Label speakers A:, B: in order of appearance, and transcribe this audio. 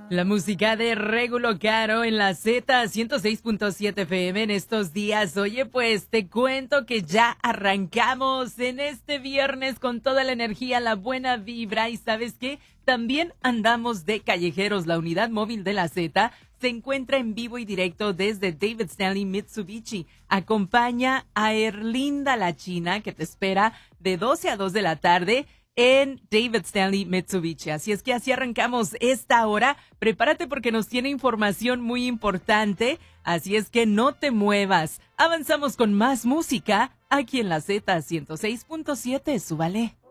A: La música de Regulo Caro en la Z 106.7 FM en estos días. Oye, pues te cuento que ya arrancamos en este viernes con toda la energía, la buena vibra y ¿sabes qué? También andamos de callejeros. La unidad móvil de la Z se encuentra en vivo y directo desde David Stanley Mitsubishi. Acompaña a Erlinda la China que te espera de 12 a 2 de la tarde en David Stanley Mitsubishi. Así es que así arrancamos esta hora. Prepárate porque nos tiene información muy importante. Así es que no te muevas. Avanzamos con más música aquí en la Z 106.7. Súbale.